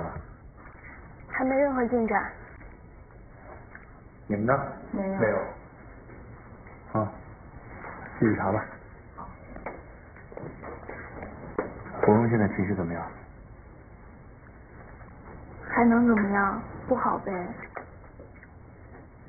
了？ 还没任何进展。 你们呢？ 没有。 没有。啊，继续查吧。芙蓉现在情绪怎么样？ 还能怎么样？不好呗。